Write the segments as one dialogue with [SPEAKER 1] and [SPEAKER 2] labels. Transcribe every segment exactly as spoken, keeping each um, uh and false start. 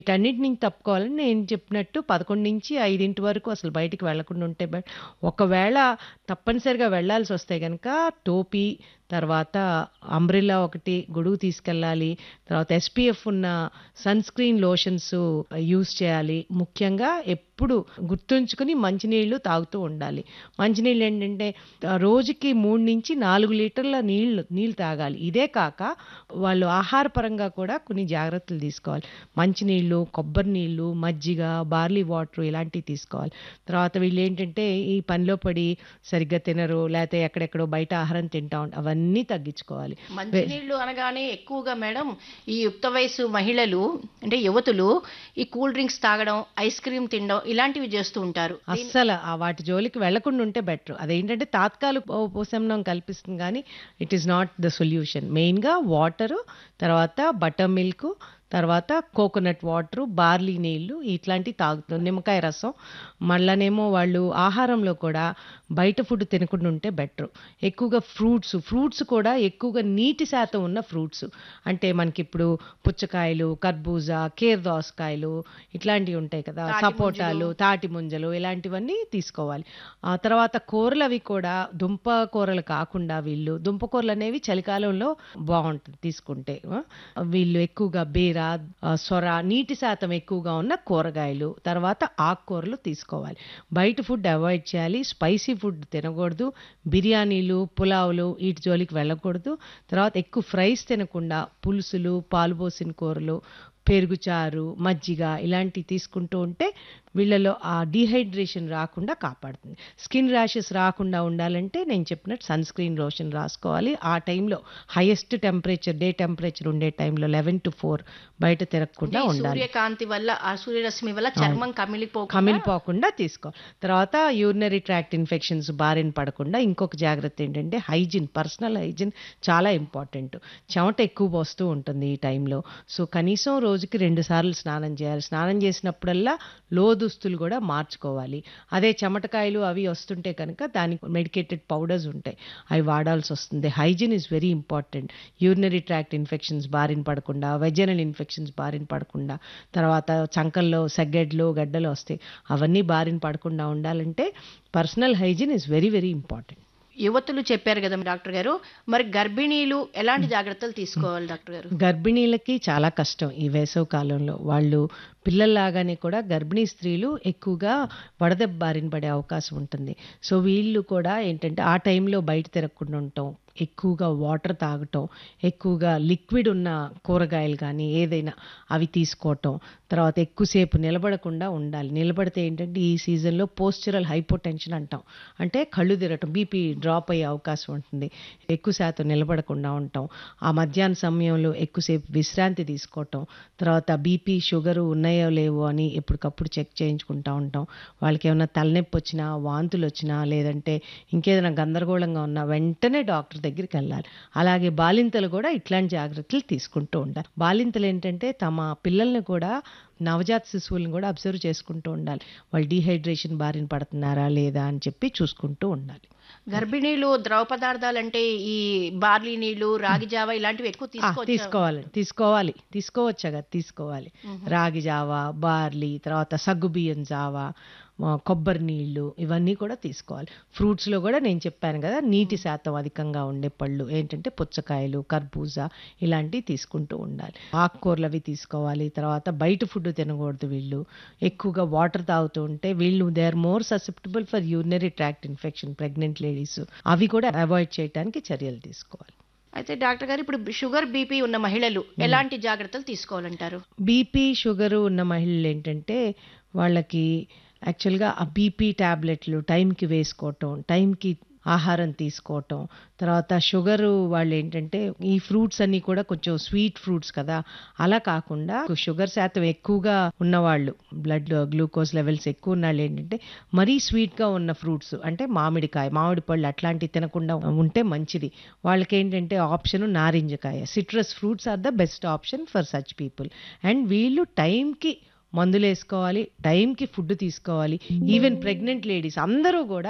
[SPEAKER 1] వీటన్నిటి నుంచి తప్పుకోవాలని నేను చెప్పినట్టు పదకొండు నుంచి ఐదు వరకు అసలు బయటికి వెళ్ళకుండా ఉంటే బె ఒకవేళ తప్పనిసరిగా వెళ్ళాల్సొస్తే గనక టోపీ, తర్వాత అంబ్రెల్లా ఒకటి, గొడుగు తీసుకెళ్ళాలి. తర్వాత ఎస్‌పీఎఫ్ ఉన్న సన్ స్క్రీన్ లోషన్స్ యూజ్ చేయాలి. ముఖ్యంగా ఎప్పుడు గుర్తుంచుకుని మంచినీళ్ళు తాగుతూ ఉండాలి. మంచినీళ్ళు ఏంటంటే ఆహ్, రోజుకి మూడు నుంచి నాలుగు లీటర్ల నీళ్ళు నీళ్ళు తాగాలి. ఇదే కాక వాళ్ళు ఆహారపరంగా కూడా కొన్ని జాగ్రత్తలు తీసుకోవాలి. మంచినీళ్ళు, కొబ్బరి నీళ్ళు, మజ్జిగ, బార్లీ వాటర్ ఇలాంటివి తీసుకోవాలి. తర్వాత వీళ్ళేంటంటే ఈ పనిలో పడి సరిగ్గా తినరు, లేతే ఎక్కడెక్కడో బయట ఆహారం తింటా ఉంటా అవన్నీ తగ్గించుకోవాలి. వె
[SPEAKER 2] మంచినీళ్ళు అనగానే ఎక్కువగా మేడం ఈ యుక్త వయసు మహిళలు అంటే యువతులు ఈ కూల్ డ్రింక్స్ తాగడం, ఐస్ క్రీమ్ తినడం ఇలాంటివి చేస్తూ ఉంటారు. దీని
[SPEAKER 1] అస్సల ఆ వాటి జోలికి వెళ్ళకుండా ఉంటే బెటర్. అదేంటంటే తాత్కాలిక ఉప ఉపశమనం కల్పిస్తుంది గానీ it is not the solution. మెయిన్‌గా వాటరు, తర్వాత బటర్ మిల్క్, తర్వాత కోకోనట్ వాటరు, బార్లీ నీళ్ళు ఇట్లాంటివి తాగుతూ నిమ్మకాయ రసం. మళ్ళనేమో వాళ్ళు ఆహారంలో కూడా బయట ఫుడ్ తినకుండా ఉంటే బెటర్. ఎక్కువగా ఫ్రూట్స్, ఫ్రూట్స్ కూడా ఎక్కువగా నీటి శాతం ఉన్న ఫ్రూట్స్. అంటే మనకిప్పుడు పుచ్చకాయలు, కర్బూజా, కీర దోసకాయలు ఇట్లాంటివి ఉంటాయి కదా!
[SPEAKER 2] తాటి ముంజలు.
[SPEAKER 1] సపోటాలు, తాటి ముంజలు ఇలాంటివన్నీ తీసుకోవాలి. ఆ తర్వాత కూరలవి కూడా దుంప కూరలు కాకుండా వీళ్ళు దుంప కూరలనేవి చలికాలంలో బావుంటది తీసుకుంటే. ఆ! వీళ్ళు ఎక్కువగా బీర, ఆహ్, సొర, నీటి శాతం ఎక్కువగా ఉన్న కూరగాయలు, తర్వాత ఆకుకూరలు తీసుకోవాలి. బయట ఫుడ్ అవాయిడ్ చేయాలి. స్పైసీ ఫుడ్ తినకూడదు. బిర్యానీలు, పులావులు ఈటి జోలికి వెళ్ళకూడదు. తర్వాత ఎక్కువ ఫ్రైస్ తినకుండా పులుసులు, పాలు పోసిన కూరలు, పెరుగు చారు, మజ్జిగ ఇలాంటివి తీసుకుంటూ ఉంటే వీళ్ళలో ఆ డీహైడ్రేషన్ రాకుండా కాపాడుతుంది. స్కిన్ ర్యాషెస్ రాకుండా ఉండాలంటే నేను చెప్పినట్టు సన్ స్క్రీన్ లోషన్ రాసుకోవాలి. ఆ టైంలో హైయెస్ట్ టెంపరేచర్ డే టెంపరేచర్ ఉండే టైంలో పదకొండు నుంచి నాలుగు బయట
[SPEAKER 2] అంటే
[SPEAKER 1] తిరగకుండా
[SPEAKER 2] ఈ
[SPEAKER 1] ఉండాలి.
[SPEAKER 2] సూర్యకాంతి వల్ల ఆ సూర్యరశ్మి వల్ల
[SPEAKER 1] అవును.
[SPEAKER 2] చర్మం కమిలిపోకుండా
[SPEAKER 1] కమిలిపోకుండా తీసుకోవాలి. తర్వాత యూరినరీ ట్రాక్ట్ ఇన్ఫెక్షన్స్ బారిన పడకుండా ఇంకొక జాగ్రత్త ఏంటంటే హైజీన్, పర్సనల్ హైజీన్ చాలా ఇంపార్టెంట్. చెమట ఎక్కువ పోస్తూ ఉంటుంది ఈ టైంలో. సో, కనీసం రోజుకి రెండు సార్లు స్నానం చేయాలి. స్నానం చేసినప్పుడల్లా లో దుస్తులు కూడా మార్చుకోవాలి. అదే చెమటకాయలు అవి వస్తుంటే కనుక దానికి మెడికేటెడ్ పౌడర్స్ ఉంటాయి. అవి వాడాల్సొస్తుంది. Hygiene is very important. Urinary tract infections బారిన పడకుండా, వెజైనల్ ఇన్ఫెక్షన్స్ బారిన పడకుండా, తర్వాత చంకల్లో సెగ్గెడ్లు, గడ్డలు వస్తాయి. అవన్నీ బారిన పడకుండా ఉండాలంటే personal hygiene is very very important.
[SPEAKER 2] యువతులు చెప్పారు కదా డాక్టర్ గారు. మరి గర్భిణీలు ఎలాంటి జాగ్రత్తలు తీసుకోవాలి డాక్టర్ గారు?
[SPEAKER 1] గర్భిణీలకి చాలా కష్టం ఈ వేసవి కాలంలో. వాళ్ళు పిల్లల్లాగానే కూడా గర్భిణీ స్త్రీలు ఎక్కువగా వడదెబ్బ బారిన పడే అవకాశం ఉంటుంది. సో, వీళ్ళు కూడా ఏంటంటే ఆ టైంలో బయట తిరగకుండా ఉండటం, ఎక్కువగా వాటర్ తాగటం, ఎక్కువగా లిక్విడ్ ఉన్న కూరగాయలు కానీ ఏదైనా అవి తీసుకోవటం, తర్వాత ఎక్కువసేపు నిలబడకుండా ఉండాలి. నిలబడితే ఏంటంటే ఈ సీజన్‌లో పోస్చరల్ హైపోటెన్షన్ అంటాం. అంటే కళ్ళు తిరగటం, బీపీ డ్రాప్ అయ్యే అవకాశం ఉంటుంది. ఎక్కువ శాతం నిలబడకుండా ఉండటం, ఆ మధ్యాహ్న సమయంలో ఎక్కువసేపు విశ్రాంతి తీసుకోవటం, తర్వాత బీపీ, షుగరు ఉన్నాయో లేవో అని ఎప్పటికప్పుడు చెక్ చేయించుకుంటా ఉంటాం. వాళ్ళకేమన్నా తలనొప్పి వచ్చినా, వాంతులు వచ్చినా, లేదంటే ఇంకేదైనా గందరగోళంగా ఉన్నా వెంటనే డాక్టర్ దగ్గరికి వెళ్ళాలి. అలాగే బాలింతలు కూడా ఇట్లాంటి జాగ్రత్తలు తీసుకుంటూ ఉండాలి. బాలింతలు ఏంటంటే తమ పిల్లల్ని కూడా నవజాత శిశువులను కూడా అబ్జర్వ్ చేసుకుంటూ ఉండాలి. వాళ్ళు డీహైడ్రేషన్ బారిన పడుతున్నారా లేదా అని చెప్పి చూసుకుంటూ ఉండాలి.
[SPEAKER 2] గర్భిణీలు ద్రవ పదార్థాలంటే ఈ బార్లీ నీళ్లు, రాగి జావ ఇలాంటివి ఎక్కువ
[SPEAKER 1] ఆ!
[SPEAKER 2] తీసుకోవచ్చా?
[SPEAKER 1] తీసుకోవాలి. తీసుకోవాలి. తీసుకోవచ్చా కదా! తీసుకోవాలి.
[SPEAKER 2] మ్మ్.
[SPEAKER 1] రాగి జావ, బార్లీ, తర్వాత సగ్గుబియ్యం జావ, ఆహ్, కొబ్బరి నీళ్ళు ఇవన్నీ కూడా తీసుకోవాలి. ఫ్రూట్స్‌లో కూడా నేను చెప్పాను కదా! నీటి శాతం అధికంగా ఉండే పళ్ళు ఏంటంటే పుచ్చకాయలు, కర్బూజా ఇలాంటివి తీసుకుంటూ ఉండాలి. ఆకుకూరలు అవి తీసుకోవాలి. తర్వాత బయట ఫుడ్ తినకూడదు వీళ్ళు. ఎక్కువగా వాటర్ తాగుతూ ఉంటే వీళ్ళు they are more susceptible for urinary tract infection pregnant ladies. అవి కూడా అవాయిడ్ చేయడానికి చర్యలు తీసుకోవాలి.
[SPEAKER 2] అయితే డాక్టర్ గారు ఇప్పుడు షుగర్, బీపీ ఉన్న మహిళలు
[SPEAKER 1] హ్మ్.
[SPEAKER 2] ఎలాంటి జాగ్రత్తలు తీసుకోవాలంటారు?
[SPEAKER 1] బీపీ, షుగరు ఉన్న మహిళలు ఏంటంటే వాళ్ళకి యాక్చువల్‌గా ఆ బీపీ టాబ్లెట్లు టైంకి వేసుకోవటం, టైంకి ఆహారం తీసుకోవటం, తర్వాత షుగరు వాళ్ళేంటంటే ఈ ఫ్రూట్స్ అన్నీ కూడా కొంచెం స్వీట్ ఫ్రూట్స్ కదా! అలా కాకుండా షుగర్ శాతం ఎక్కువగా ఉన్నవాళ్ళు, బ్లడ్ గ్లూకోజ్ లెవెల్స్ ఎక్కువ ఉన్నవాళ్ళు ఏంటంటే మరీ స్వీట్‌గా ఉన్న ఫ్రూట్స్ అంటే మామిడికాయ, మామిడి పళ్ళు అట్లాంటివి తినకుండా ఉంటే మంచిది. వాళ్ళకేంటంటే option నారింజకాయ. Citrus fruits are the best option for such people. And వీళ్ళు టైంకి మందులేసుకోవాలి, టైంకి ఫుడ్ తీసుకోవాలి. ఈవెన్ ప్రెగ్నెంట్ లేడీస్ అందరూ కూడా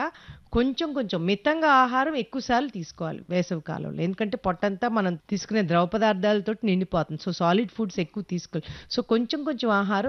[SPEAKER 1] కొంచెం కొంచెం మితంగా ఆహారం ఎక్కువ సార్లు తీసుకోవాలి వేసవి కాలంలో. ఎందుకంటే పొట్టంతా మనం తీసుకునే ద్రవ పదార్థాలతోటి నిండిపోతుంది. సో, సాలిడ్ ఫుడ్స్ ఎక్కువ తీసుకోవాలి. సో, కొంచెం కొంచెం ఆహారం